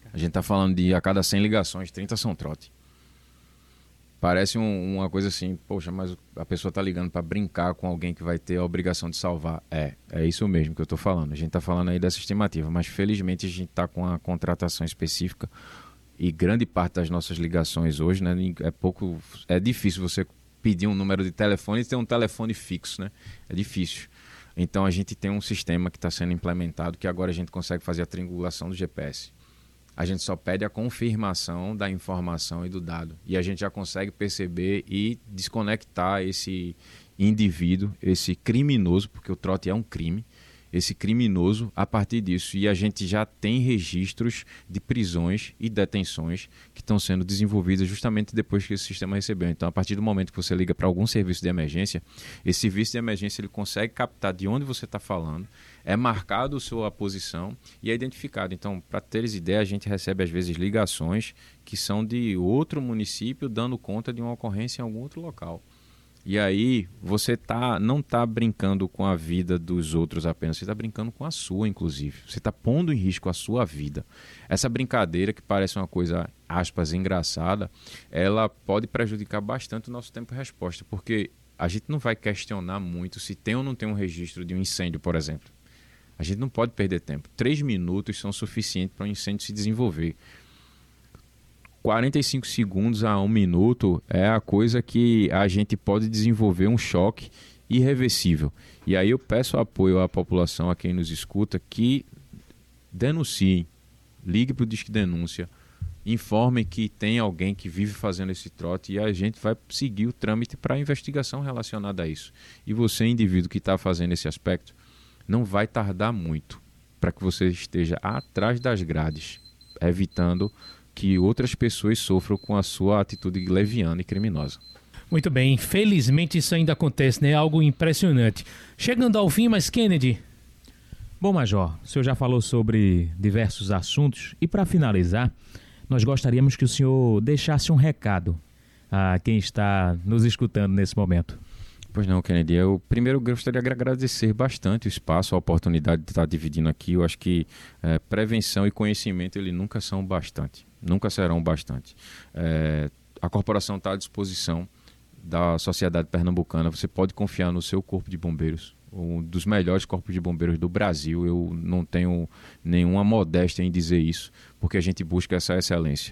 A gente está falando de a cada 100 ligações, 30 são trote. Parece uma coisa assim, poxa, mas a pessoa está ligando para brincar com alguém que vai ter a obrigação de salvar. É isso mesmo que eu estou falando. A gente está falando aí dessa estimativa, mas felizmente a gente está com a contratação específica e grande parte das nossas ligações hoje, né, é difícil você pedir um número de telefone e ter um telefone fixo, né? É difícil. Então a gente tem um sistema que está sendo implementado que agora a gente consegue fazer a triangulação do GPS. A gente só pede a confirmação da informação e do dado. E a gente já consegue perceber e desconectar esse indivíduo, esse criminoso, porque o trote é um crime, esse criminoso a partir disso. E a gente já tem registros de prisões e detenções que estão sendo desenvolvidas justamente depois que esse sistema recebeu. Então, a partir do momento que você liga para algum serviço de emergência, esse serviço de emergência ele consegue captar de onde você está falando, é marcado a sua posição e é identificado. Então, para teres ideia, a gente recebe às vezes ligações que são de outro município dando conta de uma ocorrência em algum outro local. E aí você não está brincando com a vida dos outros apenas, você está brincando com a sua, inclusive. Você está pondo em risco a sua vida. Essa brincadeira, que parece uma coisa, aspas, engraçada, ela pode prejudicar bastante o nosso tempo de resposta, porque a gente não vai questionar muito se tem ou não tem um registro de um incêndio, por exemplo. A gente não pode perder tempo. 3 minutos são suficientes para um incêndio se desenvolver. 45 segundos a 1 minuto é a coisa que a gente pode desenvolver um choque irreversível. E aí eu peço apoio à população, a quem nos escuta, que denunciem, ligue para o Disque Denúncia, informem que tem alguém que vive fazendo esse trote e a gente vai seguir o trâmite para a investigação relacionada a isso. E você, indivíduo que está fazendo esse aspecto, não vai tardar muito para que você esteja atrás das grades, evitando que outras pessoas sofram com a sua atitude leviana e criminosa. Muito bem, felizmente isso ainda acontece, né? Algo impressionante. Chegando ao fim, mas Kennedy... Bom, Major, o senhor já falou sobre diversos assuntos e para finalizar, nós gostaríamos que o senhor deixasse um recado a quem está nos escutando nesse momento. Pois não, Kennedy. Eu primeiro gostaria de agradecer bastante o espaço, a oportunidade de estar dividindo aqui. Eu acho que prevenção e conhecimento ele nunca são bastante, nunca serão bastante. A corporação está à disposição da sociedade pernambucana. Você pode confiar no seu corpo de bombeiros, um dos melhores corpos de bombeiros do Brasil. Eu não tenho nenhuma modéstia em dizer isso, porque a gente busca essa excelência.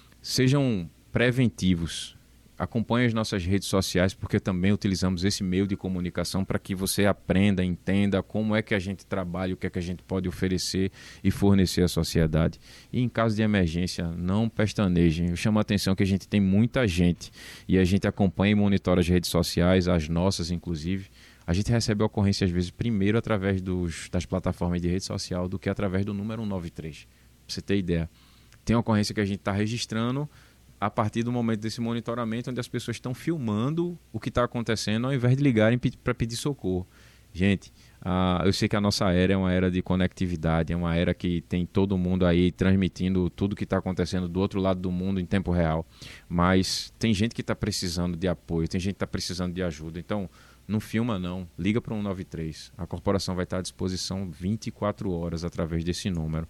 Sejam preventivos. Acompanhe as nossas redes sociais, porque também utilizamos esse meio de comunicação para que você aprenda, entenda como é que a gente trabalha, o que é que a gente pode oferecer e fornecer à sociedade. E em caso de emergência, não pestanejem. Eu chamo a atenção que a gente tem muita gente e a gente acompanha e monitora as redes sociais, as nossas inclusive. A gente recebe a ocorrência às vezes primeiro através das plataformas de rede social do que através do número 193. Para você ter ideia. Tem uma ocorrência que a gente está registrando a partir do momento desse monitoramento, onde as pessoas estão filmando o que está acontecendo ao invés de ligarem para pedir socorro. Gente, eu sei que a nossa era é uma era de conectividade, é uma era que tem todo mundo aí transmitindo tudo o que está acontecendo do outro lado do mundo em tempo real, mas tem gente que está precisando de apoio, tem gente que está precisando de ajuda. Então, não filma não, liga para o 193. A corporação vai estar à disposição 24 horas através desse número.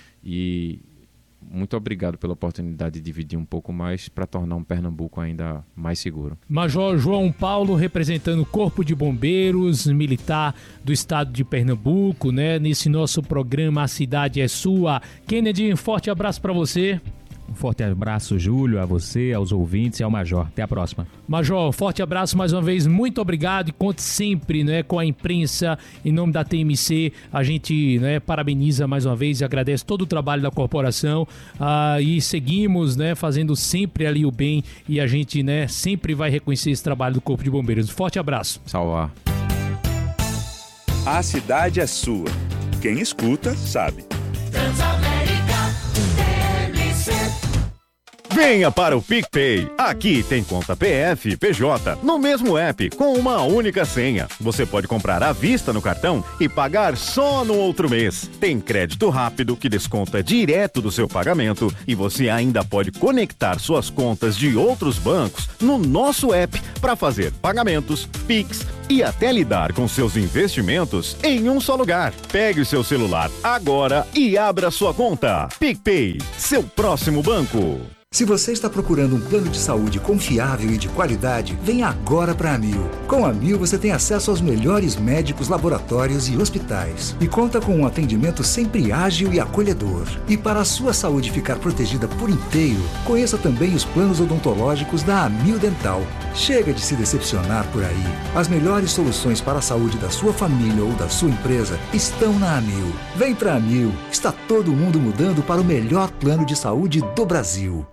E muito obrigado pela oportunidade de dividir um pouco mais para tornar um Pernambuco ainda mais seguro. Major João Paulo, representando o Corpo de Bombeiros Militar do Estado de Pernambuco, né? Nesse nosso programa A Cidade é Sua. Kennedy, um forte abraço para você. Um forte abraço, Júlio, a você, aos ouvintes e ao Major. Até a próxima. Major, forte abraço mais uma vez, muito obrigado e conte sempre, né, com a imprensa. Em nome da TMC, a gente, né, parabeniza mais uma vez e agradece todo o trabalho da corporação e seguimos, né, fazendo sempre ali o bem e a gente, né, sempre vai reconhecer esse trabalho do Corpo de Bombeiros. Forte abraço. Salvar. A cidade é sua. Quem escuta, sabe. Venha para o PicPay. Aqui tem conta PF e PJ no mesmo app com uma única senha. Você pode comprar à vista no cartão e pagar só no outro mês. Tem crédito rápido que desconta direto do seu pagamento e você ainda pode conectar suas contas de outros bancos no nosso app para fazer pagamentos, Pix e até lidar com seus investimentos em um só lugar. Pegue o seu celular agora e abra sua conta. PicPay, seu próximo banco. Se você está procurando um plano de saúde confiável e de qualidade, venha agora para a Amil. Com a Amil você tem acesso aos melhores médicos, laboratórios e hospitais. E conta com um atendimento sempre ágil e acolhedor. E para a sua saúde ficar protegida por inteiro, conheça também os planos odontológicos da Amil Dental. Chega de se decepcionar por aí. As melhores soluções para a saúde da sua família ou da sua empresa estão na Amil. Vem para a Amil. Está todo mundo mudando para o melhor plano de saúde do Brasil.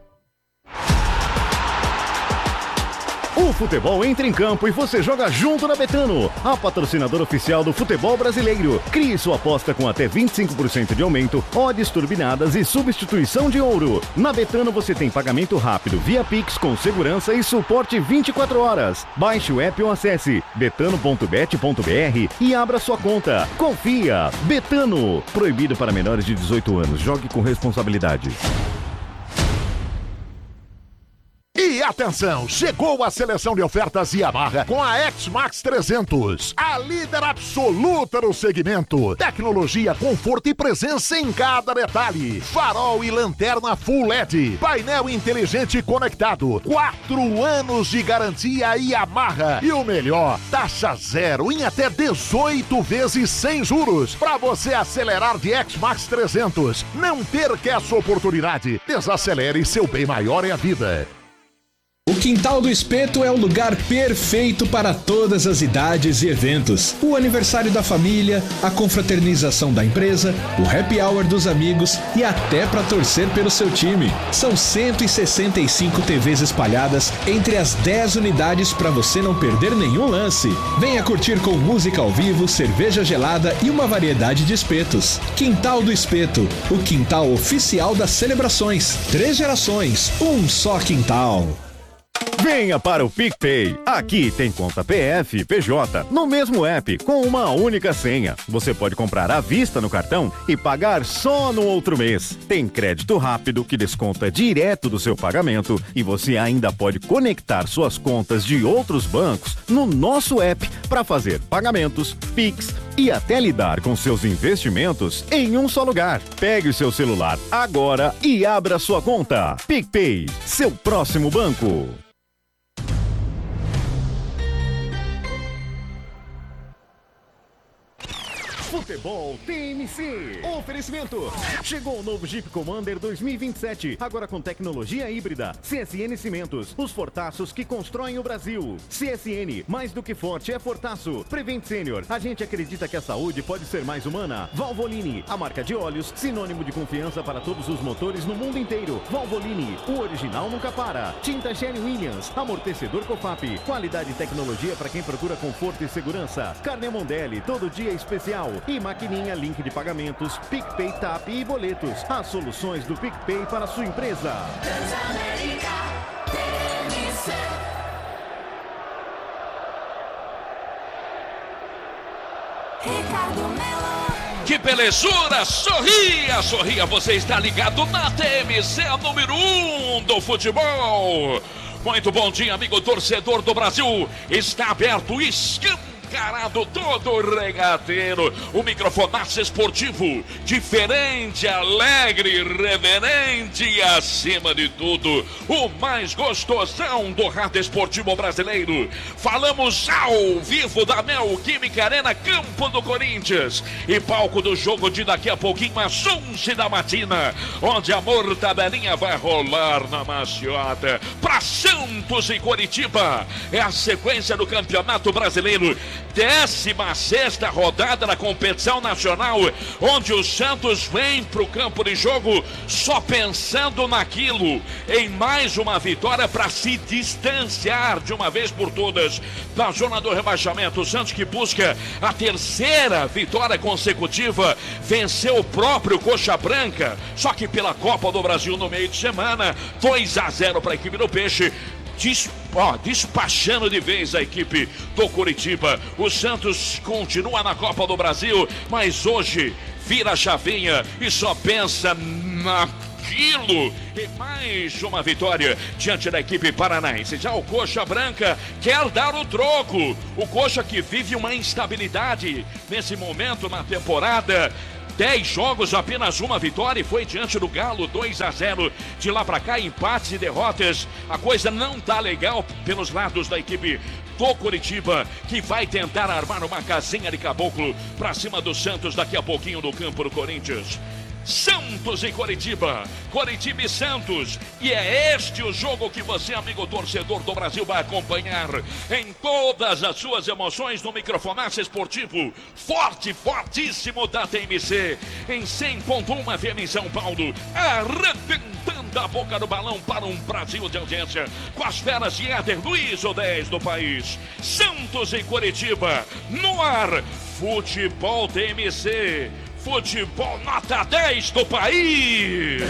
O futebol entra em campo e você joga junto na Betano, a patrocinadora oficial do futebol brasileiro. Crie sua aposta com até 25% de aumento, odds turbinadas e substituição de ouro. Na Betano você tem pagamento rápido via Pix com segurança e suporte 24 horas. Baixe o app ou acesse betano.bet.br e abra sua conta. Confia! Betano. Proibido para menores de 18 anos. Jogue com responsabilidade. E atenção, chegou a seleção de ofertas Yamaha com a X-Max 300, a líder absoluta no segmento. Tecnologia, conforto e presença em cada detalhe. Farol e lanterna Full LED, painel inteligente conectado, 4 anos de garantia Yamaha. E o melhor, taxa zero em até 18 vezes sem juros, para você acelerar de X-Max 300. Não perca essa oportunidade. Desacelere, seu bem maior é a vida. O Quintal do Espeto é o lugar perfeito para todas as idades e eventos. O aniversário da família, a confraternização da empresa, o happy hour dos amigos e até para torcer pelo seu time. São 165 TVs espalhadas entre as 10 unidades para você não perder nenhum lance. Venha curtir com música ao vivo, cerveja gelada e uma variedade de espetos. Quintal do Espeto, o quintal oficial das celebrações. 3 gerações, um só quintal. Venha para o PicPay. Aqui tem conta PF e PJ no mesmo app com uma única senha. Você pode comprar à vista no cartão e pagar só no outro mês. Tem crédito rápido que desconta direto do seu pagamento e você ainda pode conectar suas contas de outros bancos no nosso app para fazer pagamentos, Pix e até lidar com seus investimentos em um só lugar. Pegue o seu celular agora e abra sua conta. PicPay, seu próximo banco. Futebol TMC. Oferecimento. Chegou o novo Jeep Commander 2027. Agora com tecnologia híbrida. CSN Cimentos. Os fortaços que constroem o Brasil. CSN. Mais do que forte é fortaço. Prevent Senior. A gente acredita que a saúde pode ser mais humana. Valvoline. A marca de óleos. Sinônimo de confiança para todos os motores no mundo inteiro. Valvoline. O original nunca para. Tinta Sherwin-Williams. Amortecedor Cofap. Qualidade e tecnologia para quem procura conforto e segurança. Carne Mondelli. Todo dia especial. E maquininha, link de pagamentos, PicPay, TAP e boletos. As soluções do PicPay para a sua empresa. Que belezura! Sorria, sorria! Você está ligado na TMC, a número 1 do futebol. Muito bom dia, amigo torcedor do Brasil. Está aberto o escancarado todo regateiro. O microfonaço esportivo, diferente, alegre, reverente e, acima de tudo, o mais gostosão do rádio esportivo brasileiro. Falamos ao vivo da Neoquímica Arena, campo do Corinthians, e palco do jogo de daqui a pouquinho, às 11 da matina, onde a mortadelinha vai rolar na maciota para Santos e Coritiba. É a sequência do Campeonato Brasileiro. 16ª rodada da competição nacional, onde o Santos vem para o campo de jogo só pensando naquilo, em mais uma vitória para se distanciar de uma vez por todas da zona do rebaixamento. O Santos, que busca a 3ª vitória consecutiva, venceu o próprio Coxa Branca, só que pela Copa do Brasil no meio de semana, 2-0 para a equipe do Peixe, despachando de vez a equipe do Coritiba. O Santos continua na Copa do Brasil, mas hoje vira a chavinha e só pensa naquilo. E mais uma vitória diante da equipe paranaense. Já o Coxa Branca quer dar o troco. O Coxa, que vive uma instabilidade nesse momento na temporada. 10 jogos, apenas uma vitória, e foi diante do Galo, 2-0. De lá pra cá, empates e derrotas. A coisa não tá legal pelos lados da equipe do Coritiba, que vai tentar armar uma casinha de caboclo pra cima do Santos daqui a pouquinho no campo do Corinthians. Santos e Coritiba, Coritiba e Santos, e é este o jogo que você, amigo torcedor do Brasil, vai acompanhar em todas as suas emoções no microfonaço esportivo forte, fortíssimo da TMC, em 100.1 FM em São Paulo, arrebentando a boca do balão para um Brasil de audiência, com as feras de Éder Luiz, o 10 do país. Santos e Coritiba, no ar, Futebol TMC. Futebol nota 10 do país.